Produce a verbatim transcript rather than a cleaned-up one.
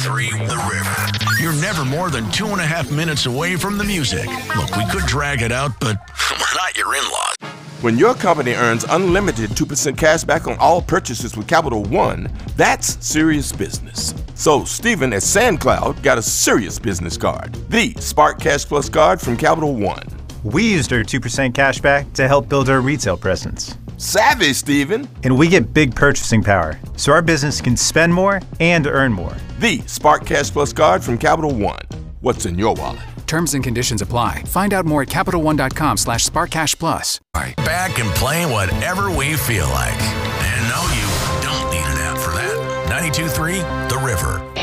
three The River. You're never more than two and a half minutes away from the music. Look, we could drag it out, but we're not your in-laws. When your company earns unlimited two percent cash back on all purchases with Capital One, that's serious business. So Stephen at SandCloud got a serious business card, the Spark Cash Plus card from Capital One. We used our two percent cash back to help build our retail presence. Savvy, Stephen. And we get big purchasing power, so our business can spend more and earn more. The Spark Cash Plus card from Capital One. What's in your wallet? Terms and conditions apply. Find out more at CapitalOne.com slash SparkCashPlus. Back and playing whatever we feel like. And no, you don't need an app for that. ninety-two point three The River.